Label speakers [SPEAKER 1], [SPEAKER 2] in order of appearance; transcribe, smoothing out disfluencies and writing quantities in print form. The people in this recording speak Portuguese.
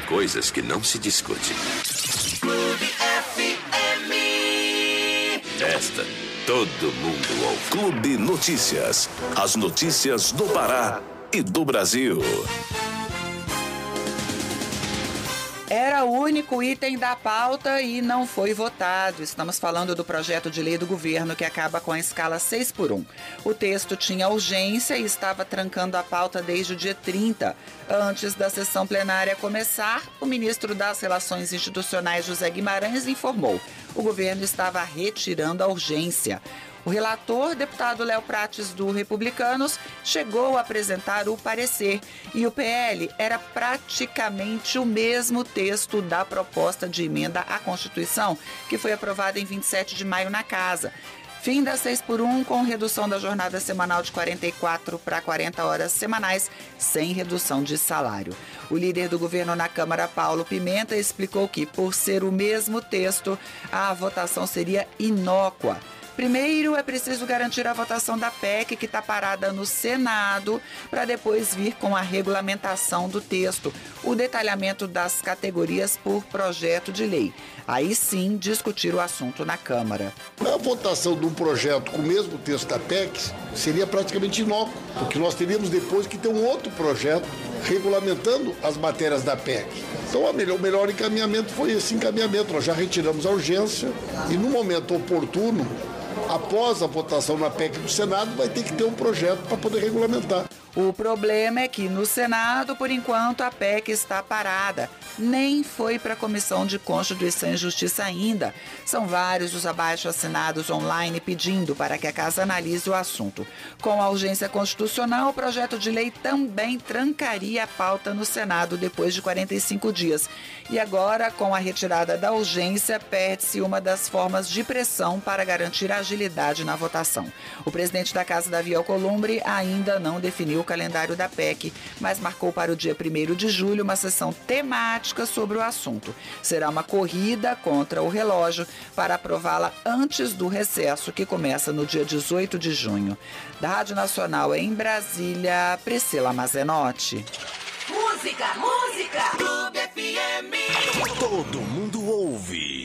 [SPEAKER 1] coisas que não se discute.
[SPEAKER 2] Clube FM.
[SPEAKER 1] Esta, todo mundo ouve.
[SPEAKER 3] Clube Notícias. As notícias do Pará e do Brasil.
[SPEAKER 4] Era o único item da pauta e não foi votado. Estamos falando do projeto de lei do governo que acaba com a escala 6x1. O texto tinha urgência e estava trancando a pauta desde o dia 30. Antes da sessão plenária começar, o ministro das Relações Institucionais, José Guimarães, informou: o governo estava retirando a urgência. O relator, deputado Léo Prates, do Republicanos, chegou a apresentar o parecer e o PL era praticamente o mesmo texto da proposta de emenda à Constituição, que foi aprovada em 27 de maio na Casa. Fim da 6x1 com redução da jornada semanal de 44 para 40 horas semanais, sem redução de salário. O líder do governo na Câmara, Paulo Pimenta, explicou que, por ser o mesmo texto, a votação seria inócua. Primeiro, é preciso garantir a votação da PEC, que está parada no Senado, para depois vir com a regulamentação do texto, o detalhamento das categorias por projeto de lei. Aí sim, discutir o assunto na Câmara.
[SPEAKER 5] A votação de um projeto com o mesmo texto da PEC seria praticamente inócuo, porque nós teríamos depois que ter um outro projeto regulamentando as matérias da PEC. Então, o melhor encaminhamento foi esse encaminhamento. Nós já retiramos a urgência e, no momento oportuno, após a votação na PEC do Senado, vai ter que ter um projeto para poder regulamentar.
[SPEAKER 4] O problema é que no Senado, por enquanto, a PEC está parada. Nem foi para a Comissão de Constituição e Justiça ainda. São vários os abaixo-assinados online pedindo para que a Casa analise o assunto. Com a urgência constitucional, o projeto de lei também trancaria a pauta no Senado depois de 45 dias. E agora, com a retirada da urgência, perde-se uma das formas de pressão para garantir agilidade na votação. O presidente da Casa, Davi Alcolumbre, ainda não definiu o calendário da PEC, mas marcou para o dia 1º de julho uma sessão temática sobre o assunto. Será uma corrida contra o relógio para aprová-la antes do recesso, que começa no dia 18 de junho. Da Rádio Nacional em Brasília, Priscila Mazenotti.
[SPEAKER 2] Música, música. Clube FM.
[SPEAKER 3] Todo mundo ouve.